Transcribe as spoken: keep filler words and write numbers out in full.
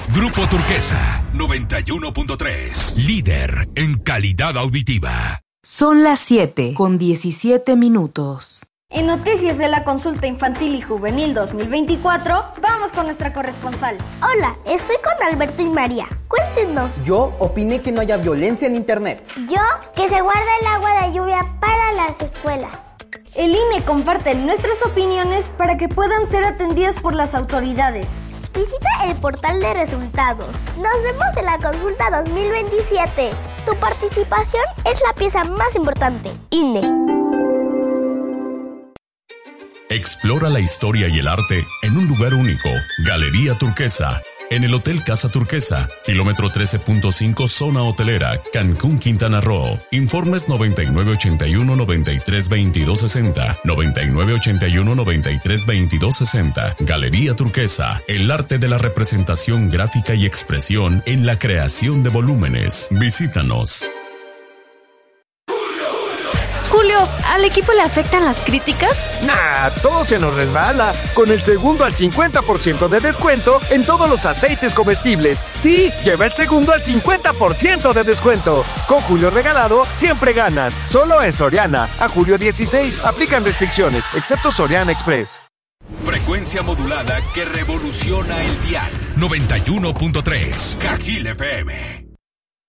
Grupo Turquesa, noventa y uno punto tres. Líder en calidad auditiva. Son las siete con diecisiete minutos. En Noticias de la Consulta Infantil y Juvenil dos mil veinticuatro, vamos con nuestra corresponsal. Hola, estoy con Alberto y María. Cuéntenos. Yo opiné que no haya violencia en internet. Yo, que se guarda el agua de lluvia para las escuelas. El I N E comparte nuestras opiniones para que puedan ser atendidas por las autoridades. Visita el portal de resultados. Nos vemos en la consulta dos mil veintisiete. Tu participación es la pieza más importante. I N E. Explora la historia y el arte en un lugar único. Galería Turquesa. En el Hotel Casa Turquesa, kilómetro trece punto cinco, zona hotelera, Cancún, Quintana Roo. Informes noventa y nueve ochenta y uno noventa y tres veintidós sesenta, noventa y nueve ochenta y uno noventa y tres veintidós sesenta. Galería Turquesa, el arte de la representación gráfica y expresión en la creación de volúmenes. Visítanos. Julio, ¿al equipo le afectan las críticas? Nah, todo se nos resbala. Con el segundo al cincuenta por ciento de descuento en todos los aceites comestibles. Sí, lleva el segundo al cincuenta por ciento de descuento. Con Julio regalado, siempre ganas. Solo en Soriana. A julio dieciséis, aplican restricciones, excepto Soriana Express. Frecuencia modulada que revoluciona el dial. noventa y uno punto tres. Cajil F M.